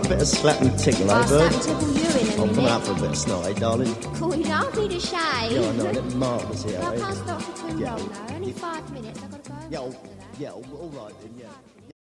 a bit of slap and tickle, eh, I'll bird? slap and tickle you in a I'll come minute. out for a bit of snot, eh, darling? Cool, you don't need a shave. Yeah, I know, let Marcus here, I eh? can't stop for too Yeah. long, though. Only 5 minutes. I've got to go. Yeah, all right then, yeah.